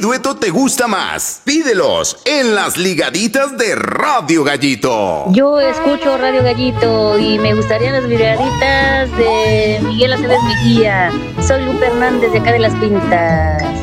dueto te gusta más? Pídelos en las ligaditas de Radio Gallito. Yo escucho Radio Gallito y me gustarían las ligaditas de Miguel Aceves Mejía. Soy Lupe Hernández de acá de Las Pintas.